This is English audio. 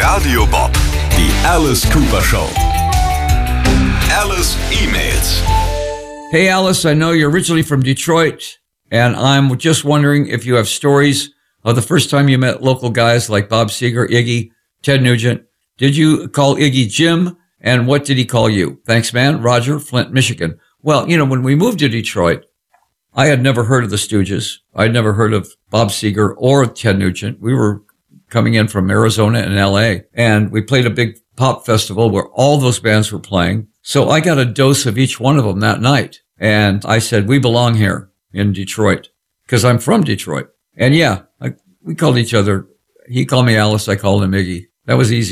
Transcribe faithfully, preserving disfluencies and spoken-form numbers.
Radio Bob, die Alice Cooper Show. Alice emails. Hey Alice, I know you're originally from Detroit, and I'm just wondering if you have stories of the first time you met local guys like Bob Seger, Iggy, Ted Nugent. Did you call Iggy Jim, and what did he call you? Thanks, man. Roger, Flint, Michigan. Well, you know, when we moved to Detroit, I had never heard of the Stooges. I'd never heard of Bob Seger or Ted Nugent. We were coming in from Arizona and L A, and we played a big pop festival where all those bands were playing. So I got a dose of each one of them that night. And I said, we belong here in Detroit because I'm from Detroit. And yeah, I, we called each other. He called me Alice. I called him Iggy. That was easy.